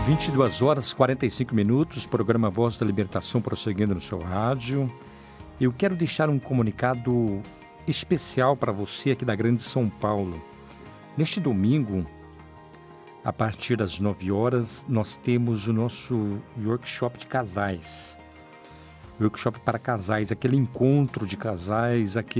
22 horas 45 minutos, programa Voz da Libertação prosseguindo no seu rádio. Eu quero deixar um comunicado especial para você aqui da Grande São Paulo. Neste domingo, a partir das 9 horas, nós temos o nosso workshop de casais. Workshop para casais, aquele encontro de casais,